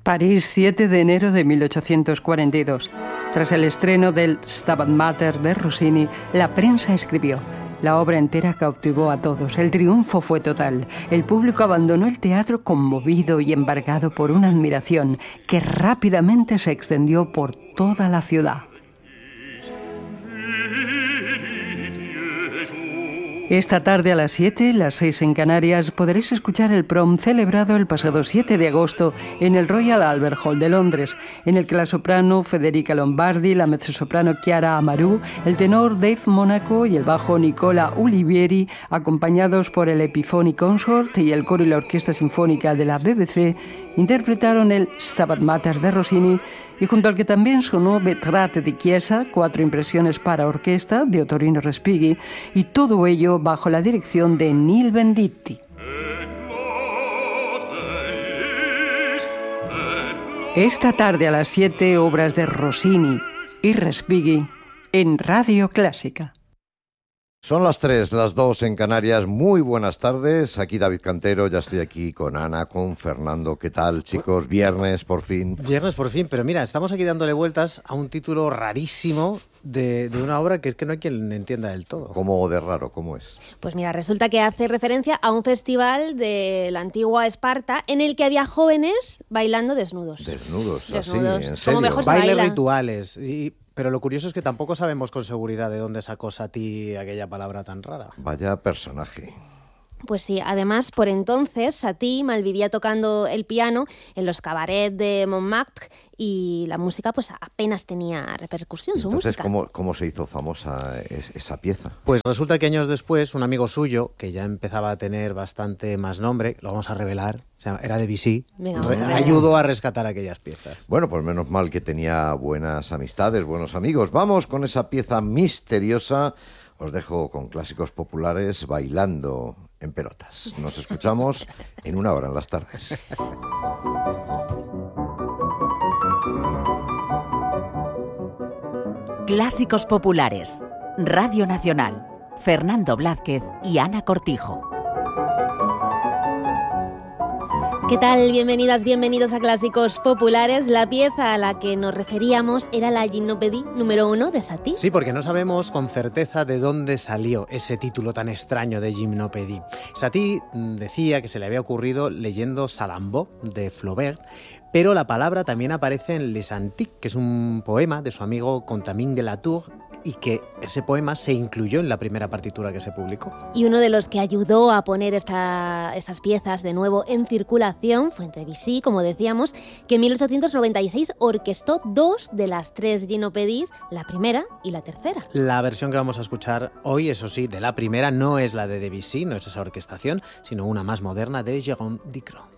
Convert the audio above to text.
París, 7 de enero de 1842. Tras el estreno del Stabat Mater de Rossini, la prensa escribió: la obra entera cautivó a todos. El triunfo fue total. El público abandonó el teatro conmovido y embargado por una admiración que rápidamente se extendió por toda la ciudad. Esta tarde a las 7, las 6 en Canarias, podréis escuchar el prom celebrado el pasado 7 de agosto en el Royal Albert Hall de Londres, en el que la soprano Federica Lombardi, la mezzosoprano Chiara Amaru, el tenor Dave Monaco y el bajo Nicola Ulivieri, acompañados por el Epiphony Consort y el coro y la Orquesta Sinfónica de la BBC, interpretaron el Stabat Mater de Rossini, y junto al que también sonó Vetrate di Chiesa, 4 impresiones para orquesta de Ottorino Respighi, y todo ello bajo la dirección de Neil Venditti. Esta tarde a las 7, obras de Rossini y Respighi en Radio Clásica. Son las 3, las 2 en Canarias. Muy buenas tardes. Aquí David Cantero, ya estoy aquí con Ana, con Fernando. ¿Qué tal, chicos? Viernes, por fin. Viernes, por fin. Pero mira, estamos aquí dándole vueltas a un título rarísimo de una obra que es que no hay quien entienda del todo. ¿Cómo de raro? ¿Cómo es? Pues mira, resulta que hace referencia a un festival de la antigua Esparta en el que había jóvenes bailando desnudos. Desnudos, así, Desnudos. en serio. Como mejor se Bailes baila. rituales. Pero lo curioso es que tampoco sabemos con seguridad de dónde sacó Satie aquella palabra tan rara. Vaya personaje. Pues sí, además, por entonces, Satie malvivía tocando el piano en los cabarets de Montmartre y la música pues apenas tenía repercusión, su Entonces, música. ¿cómo se hizo famosa esa pieza? Pues resulta que años después, un amigo suyo, que ya empezaba a tener bastante más nombre, lo vamos a revelar, era Debussy, Venga, vamos a revelar. ayudó a rescatar aquellas piezas. Bueno, pues menos mal que tenía buenas amistades, buenos amigos. Vamos con esa pieza misteriosa. Os dejo con clásicos populares bailando en pelotas. Nos escuchamos en una hora en las tardes. Clásicos populares. Radio Nacional. Fernando Blázquez y Ana Cortijo. ¿Qué tal? Bienvenidas, bienvenidos a Clásicos Populares. La pieza a la que nos referíamos era la Gymnopédie número 1 de Satie. Sí, porque no sabemos con certeza de dónde salió ese título tan extraño de Gymnopédie. Satie decía que se le había ocurrido leyendo Salammbô de Flaubert, pero la palabra también aparece en Les Antiques, que es un poema de su amigo Contamine de la Tour, y que ese poema se incluyó en la primera partitura que se publicó. Y uno de los que ayudó a poner esas piezas de nuevo en circulación fue Debussy, como decíamos, que en 1896 orquestó 2 de las 3 Gymnopédies, la primera y la tercera. La versión que vamos a escuchar hoy, eso sí, de la primera, no es la de Debussy, no es esa orquestación, sino una más moderna de Jérôme Dicrot.